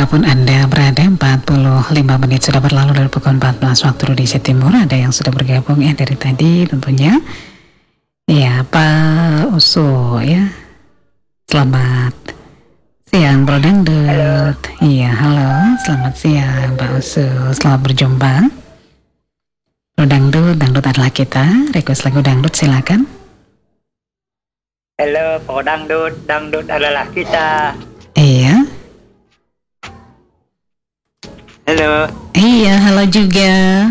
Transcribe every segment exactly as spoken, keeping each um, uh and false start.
Dimanapun Anda berada, empat puluh lima menit sudah berlalu dari pukul empat belas waktu Indonesia Timur. Ada yang sudah bergabung ya dari tadi tentunya. Ya, Pak Usu ya. Selamat siang Bro Dangdut. Iya, halo. Selamat siang Pak Usu. Selamat berjumpa. Bro Dangdut, Dangdut adalah kita. Request lagu Dangdut silakan. Halo, Pak Dangdut, Dangdut adalah kita. Iya. Halo. Iya, halo juga.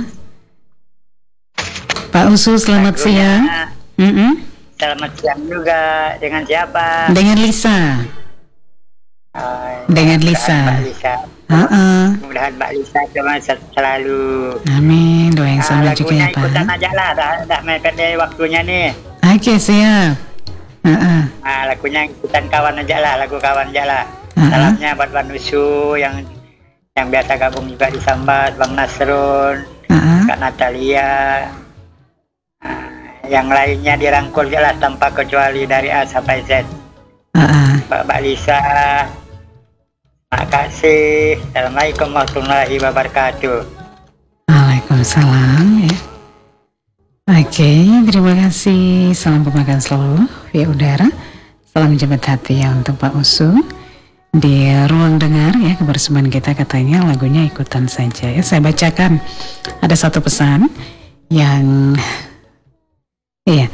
Pak Usu, selamat Lagunya, siang. Mm-mm. Selamat siang juga. Dengan siapa? Dengan Lisa. Oh, Dengan Lisa. Mbak Lisa. Uh-uh. Mudah-mudahan Mbak Lisa cuma selalu. Amin, doa yang sama Ah, juga ya lagunya Pak. ikutan aja lah, dah, dah mepet dari waktunya nih. Oke, siap. Uh-uh. Ah, lagunya ikutan kawan aja lah, lagu kawan aja lah. Uh-uh. Salamnya buat Bang Usu yang yang biasa gabung juga di Sambat, Bang Nasrun, Uh-uh. Kak Natalia. Ah, yang lainnya dirangkul jelas tanpa kecuali dari A sampai Z. Uh-uh. Mbak Mbak Lisa, terima kasih. Assalamualaikum warahmatullahi wabarakatuh. Waalaikumsalam ya. Oke, terima kasih. Salam pemakan selalu via udara. Salam jembat hati ya untuk Pak Usu. Di ruang dengar ya kebersamaan kita katanya lagunya ikutan saja ya. Saya bacakan ada satu pesan yang iya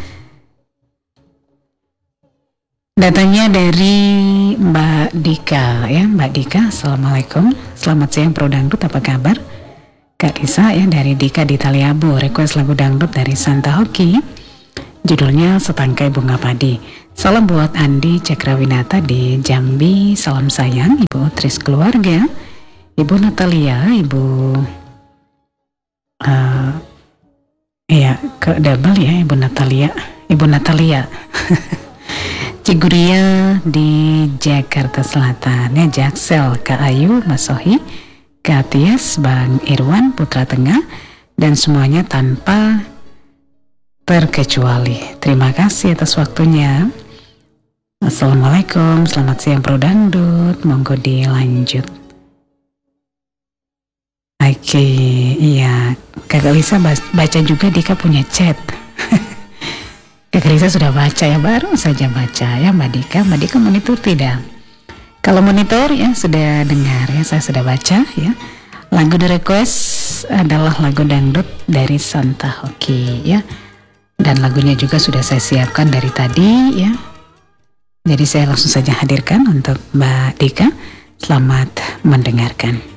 datanya dari Mbak Dika ya. Mbak Dika, assalamualaikum, selamat siang Pro Dangdut, apa kabar? Kak Disa ya dari Dika di Taliabu, request lagu dangdut dari Santa Hoki, judulnya Setangkai Bunga Padi. Salam buat Andi Cakrawinata di Jambi, salam sayang Ibu Tris keluarga, Ibu Natalia, Ibu uh, ya ke double ya Ibu Natalia, Ibu Natalia Ciguria di Jakarta Selatan ya, Jaksel, Kak Ayu, Mas Sohi, Kak Tias, Bang Irwan, Putra Tengah, dan semuanya tanpa terkecuali. Terima kasih atas waktunya. Assalamualaikum, selamat siang Pro Dangdut, monggo dilanjut. Oke, iya, Kakak Lisa baca juga, Dika punya chat. Kakak Lisa sudah baca ya, baru saja baca ya Mbak Dika. Mbak Dika monitor tidak? Kalau monitor ya sudah dengar ya, saya sudah baca ya. Lagu di request adalah lagu dangdut dari Santa Hoki ya. Dan lagunya juga sudah saya siapkan dari tadi ya. Jadi saya langsung saja hadirkan untuk Mbak Dika. Selamat mendengarkan.